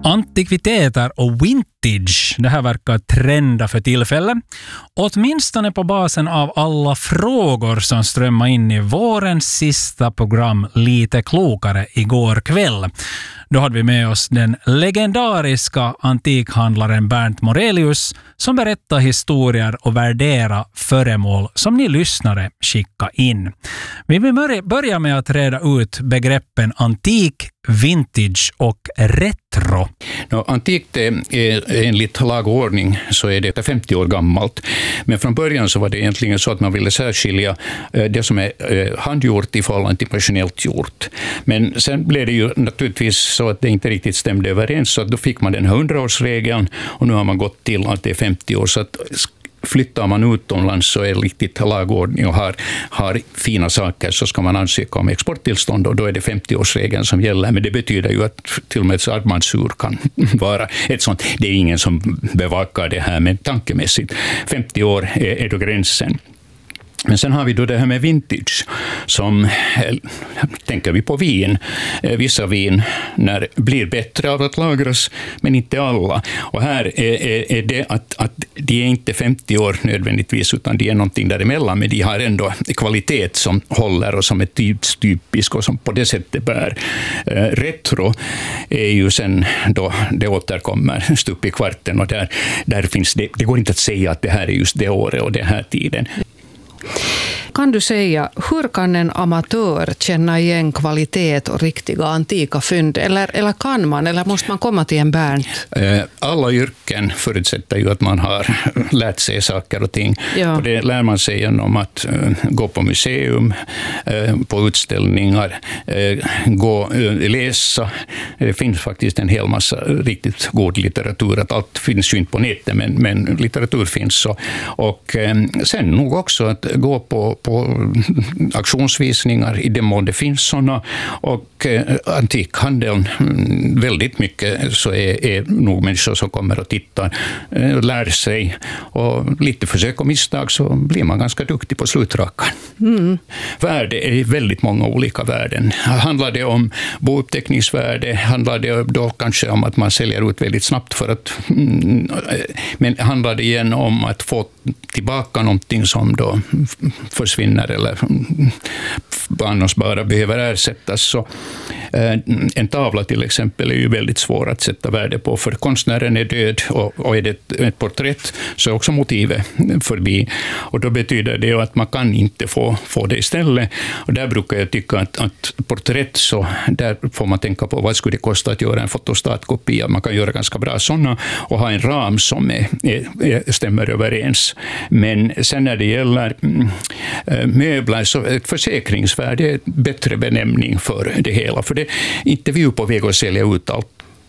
Antikviteter och vintage, det här verkar trenda för tillfället. Åtminstone på basen av alla frågor som strömmar in i vårens sista program Lite klokare igår kväll. Då hade vi med oss den legendariska antikhandlaren Bernt Morelius som berättar historier och värderar föremål som ni lyssnare skickar in. Vi vill börja med att reda ut begreppen antik, vintage och retro. Antikt är enligt lagordning så är det 50 år gammalt. Men från början så var det egentligen så att man ville särskilja det som är handgjort i förhållande till maskinellt gjort. Men sen blev det ju naturligtvis så att det inte riktigt stämde överens, så att då fick man den 100-årsregeln och nu har man gått till att det är 50 år. Så att flyttar man utomlands så är riktigt lagordning och har fina saker så ska man ansöka om exporttillstånd och då är det 50-årsregeln som gäller. Men det betyder ju att till och med ett armbandsur kan vara ett sånt. Det är ingen som bevakar det här, men tankemässigt 50 år är då gränsen. Men sen har vi då det här med vintage som, tänker vi på vin, vissa vin blir bättre av att lagras, men inte alla. Och här är det att de är inte 50 år nödvändigtvis, utan de är någonting däremellan, men de har ändå kvalitet som håller och som är typisk och som på det sättet bär. Retro är ju sen då det återkommer stup i kvarten och där finns det går inte att säga att det här är just det året och den här tiden. Kan du säga, hur kan en amatör känna igen kvalitet och riktiga antika fynd? Eller kan man, eller måste man komma till en Bernt? Alla yrken förutsätter ju att man har lärt sig saker och ting. Ja. Och det lär man sig genom att gå på museum, på utställningar, läsa. Det finns faktiskt en hel massa riktigt god litteratur. Att allt finns ju inte på nätet, men litteratur finns så. Och sen nog också att gå på auktionsvisningar i den mån det finns sådana, och antikhandeln väldigt mycket så är nog människor som kommer och tittar och lär sig, och lite försök och misstag så blir man ganska duktig på slutrakan. Värde är väldigt många olika värden. Handlar det om bouppteckningsvärde, handlar det då kanske om att man säljer ut väldigt snabbt men handlar det igen om att få tillbaka någonting som då försvinner eller annars bara behöver ersättas. Så en tavla till exempel är ju väldigt svår att sätta värde på, för konstnären är död, och är det ett porträtt så är också motivet förbi, och då betyder det ju att man kan inte få det istället. Och där brukar jag tycka att porträtt, så där får man tänka på vad skulle det kosta att göra en fotostatkopia. Man kan göra ganska bra sådana och ha en ram som stämmer överens. Men sen när det gäller möbler så ett försäkringsvärde är ett bättre benämning för det hela, för det är inte vi på väg att sälja ut allt.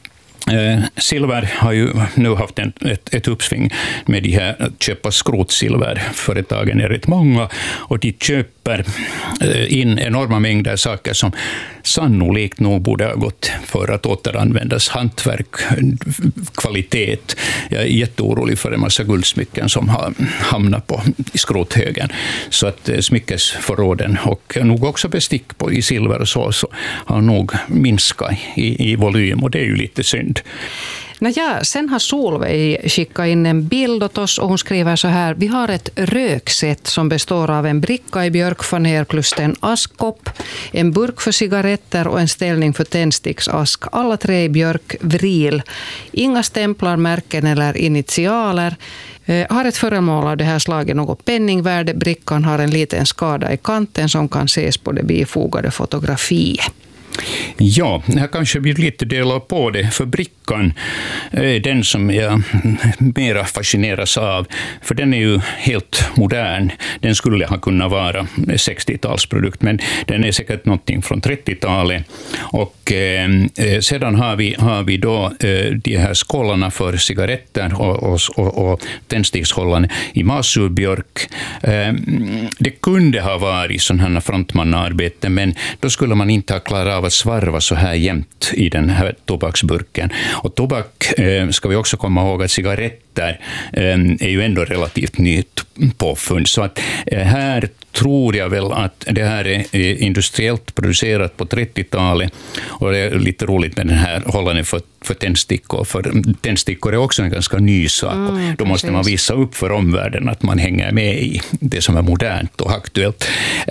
Silver har ju nu haft ett uppsving med de här att köpa skrotsilverföretagen är rätt många, och de köper in enorma mängder saker som sannolikt nog borde ha gått för att återanvändas. Hantverk, kvalitet. Jag är jätteorolig för en massa guldsmycken som har hamnat i skrothögen. Så att smyckesförråden och nog också bestick i silver och så har nog minskat i volym, och det är ju lite synd. Sen har Solveig skickat in en bild åt oss och hon skriver så här: vi har ett röksätt som består av en bricka i björkfaner plus en askkopp, en burk för cigaretter och en ställning för tändsticksask. Alla tre i björkvril. Inga stämplar, märken eller initialer. Har ett föremål av det här slaget något penningvärde? Brickan har en liten skada i kanten som kan ses på det bifogade fotografiet. Ja, här kanske vi lite delar på det, för brickan är den som jag mera fascineras av, för den är ju helt modern. Den skulle ha kunnat vara 60-talsprodukt, men den är säkert någonting från 30-talet. Och sedan har vi då de här skålarna för cigaretter och tändstickshållaren i masurbjörk. Det kunde ha varit sådana här frontmannaarbete, men då skulle man inte ha klarat av av att svarva så här jämnt i den här tobaksburken. Och tobak ska vi också komma ihåg att cigaretter är ju ändå relativt nytt påfund. Så att här tror jag väl att det här är industriellt producerat på 30-talet, och det är lite roligt med den här hållaren för tändstickor, för tändstickor är också en ganska ny sak. Då måste man visa upp för omvärlden att man hänger med i det som är modernt och aktuellt.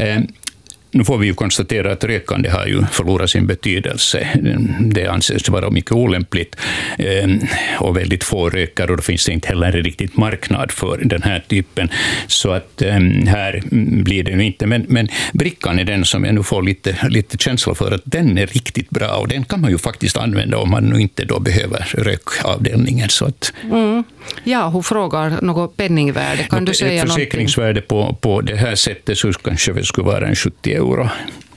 Nu får vi ju konstatera att rökande har ju förlorat sin betydelse. Det anses vara mycket olämpligt och väldigt få rökare, och då finns det inte heller en riktigt marknad för den här typen. Så att här blir det ju inte. Men brickan är den som jag nu får lite känsla för att den är riktigt bra, och den kan man ju faktiskt använda om man nu inte då behöver rökavdelningen. Så att Ja, hon frågar något penningvärde. Kan du säga ett försäkringsvärde på det här sättet så kanske det skulle vara en 70 euro.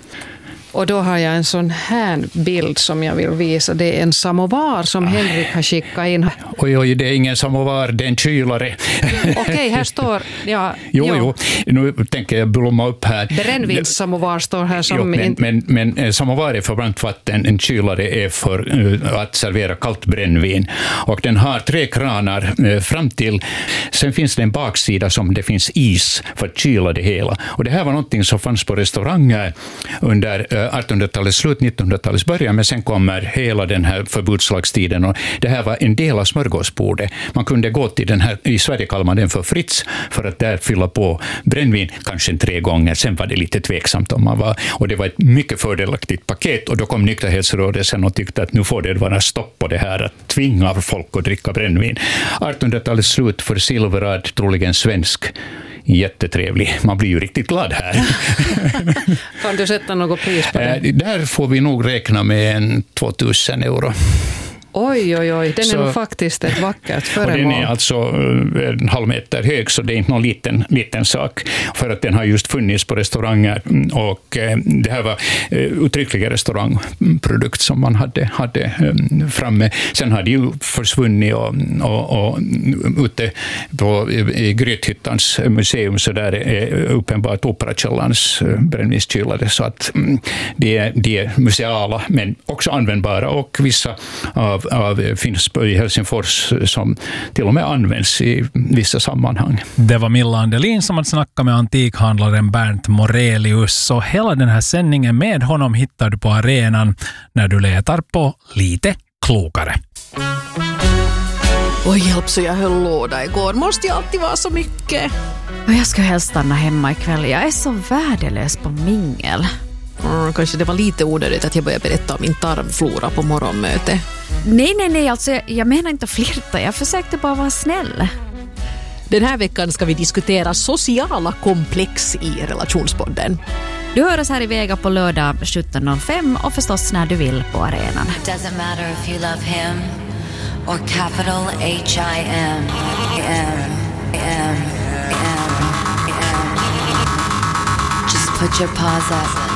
Och då har jag en sån här bild som jag vill visa. Det är en samovar som Henrik har skickat in. Oj, det är ingen samovar, det är en kylare. Okej, här står... Ja, jo. Nu tänker jag blomma upp här. Brännvinssamovar står här som... Men samovar är för varmt vatten, en kylare är för att servera kallt brännvin. Och den har 3 kranar fram till... Sen finns det en baksida som det finns is för att kyla det hela. Och det här var någonting som fanns på restauranger under 1800-talets slut, 1900-talets början, men sen kommer hela den här förbudslagstiden, och det här var en del av smörgåsbordet. Man kunde gå till den här, i Sverige kallar man den för Fritz, för att där fylla på brännvin kanske 3 gånger, sen var det lite tveksamt om man var, och det var ett mycket fördelaktigt paket, och då kom nykterhetsrörelsen och tyckte att nu får det vara stopp på det här att tvinga folk att dricka brännvin. 1800-talets slut för Silverad, troligen svensk. Jättetrevlig. Man blir ju riktigt glad här. Kan du sätta något pris på det? Där får vi nog räkna med en 2000 euro. Oj, den är nog faktiskt ett vackert föremål. Och den är alltså 1,5 meter hög, så det är inte någon liten sak. För att den har just funnits på restauranger, och det här var uttryckligen restaurangprodukt som man hade framme. Sen har det ju försvunnit och ute i Grythyttans museum så där är uppenbart Operakällarens brännvinskylare, så att de är museala men också användbara, och vissa finns i Helsingfors som till och med används i vissa sammanhang. Det var Milla Andelin som hade snackat med antikhandlaren Bernt Morelius, så hela den här sändningen med honom hittar du på arenan när du letar på Lite klokare. Oj, hjälp, så jag höll låda igår. Måste jag alltid vara så mycket? Och jag ska helst stanna hemma ikväll. Jag är så värdelös på mingel. Kanske det var lite onödigt att jag började berätta om min tarmflora på morgonmöte. Nej, alltså jag menar inte att flirta. Jag försökte bara vara snäll. Den här veckan ska vi diskutera sociala komplex i Relationspodden. Du hör oss här i Vega på lördag 17.05 och förstås när du vill på arenan. Doesn't matter if you love him or capital H-I-M. Just put your paws up.